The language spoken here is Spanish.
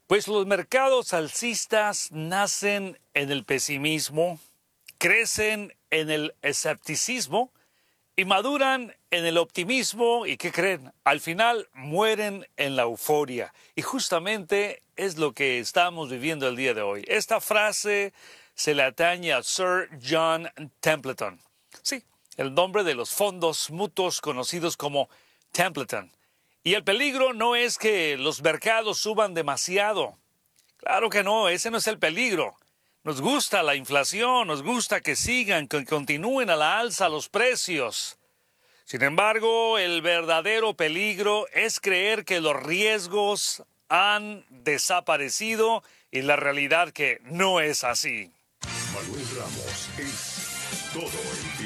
Pues los mercados alcistas nacen en el pesimismo, crecen en el escepticismo y maduran en el optimismo y, ¿qué creen? Al final mueren en la euforia. Y justamente es lo que estamos viviendo el día de hoy. Esta frase se le atañe a Sir John Templeton. Sí, el nombre de los fondos mutuos conocidos como Templeton. Y el peligro no es que los mercados suban demasiado. Claro que no, ese no es el peligro. Nos gusta la inflación, nos gusta que sigan, que continúen a la alza los precios. Sin embargo, el verdadero peligro es creer que los riesgos han desaparecido y la realidad que no es así. Manuel Ramos es todo el